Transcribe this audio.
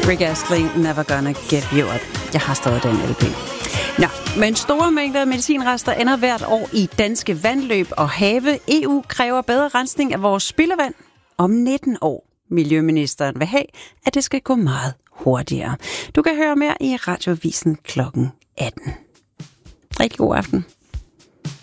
Rick Astley, Never Gonna Give You Up. Jeg har stadig den LP. Nå, men store mængder medicinrester ender hvert år i danske vandløb og have. EU kræver bedre rensning af vores spildevand om 19 år. Miljøministeren vil have, at det skal gå meget hurtigere. Du kan høre mere i Radioavisen kl. 18. Rigtig god aften.